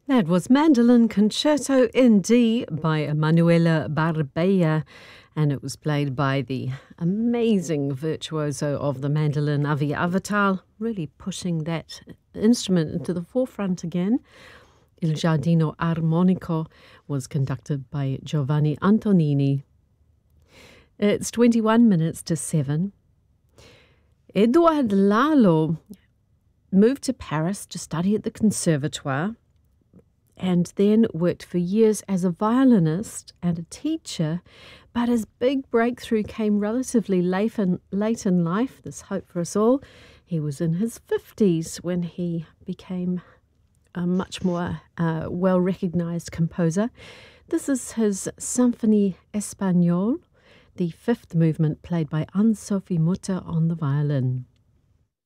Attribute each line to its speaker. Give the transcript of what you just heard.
Speaker 1: That was Mandolin Concerto in D by Emanuela Barbella, and it was played by the amazing virtuoso of the mandolin, Avi Avatal, really pushing that instrument into the forefront again. Il Giardino Armonico was conducted by Giovanni Antonini. It's 21 minutes to 7. Edouard Lalo moved to Paris to study at the Conservatoire and then worked for years as a violinist and a teacher, but his big breakthrough came relatively late in life. There's hope for us all. He was in his 50s when he became a much more well-recognized composer. This is his Symphonie Espagnole, the fifth movement played by Anne-Sophie Mutter on the violin.